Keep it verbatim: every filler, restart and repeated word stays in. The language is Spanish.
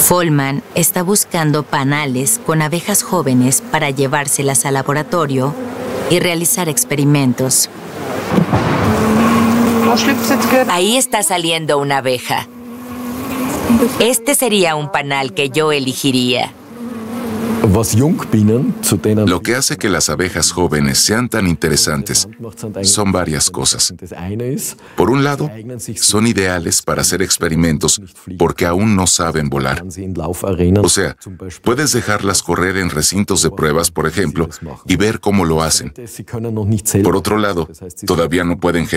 Follman está buscando panales con abejas jóvenes para llevárselas al laboratorio y realizar experimentos. Ahí está saliendo una abeja. Este sería un panal que yo elegiría. Lo que hace que las abejas jóvenes sean tan interesantes son varias cosas. Por un lado, son ideales para hacer experimentos porque aún no saben volar. O sea, puedes dejarlas correr en recintos de pruebas, por ejemplo, y ver cómo lo hacen. Por otro lado, todavía no pueden generar